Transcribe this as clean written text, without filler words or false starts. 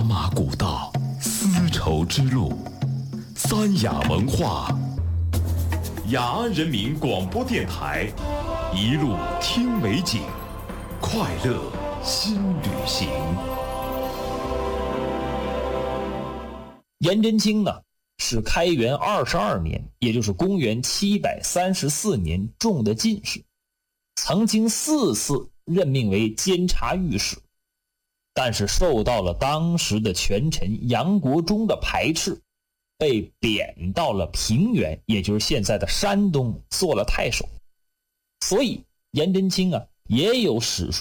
马古道，丝绸之路，三雅文化，雅安人民广播电台，一路听美景，快乐新旅行。 颜真卿呢，是开元22年，也就是公元734年中的进士，曾经4次任命为监察御史，但是受到了当时的权臣杨国忠的排斥，被贬到了平原，也就是现在的山东，做了太守。所以颜真卿也有史书